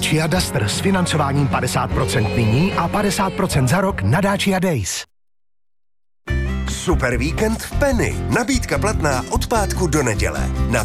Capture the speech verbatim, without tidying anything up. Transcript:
Dacia Duster s financováním padesát procent nyní a padesát procent za rok na Dacia Days. Super víkend v Penny. Nabídka platná od pátku do neděle. Na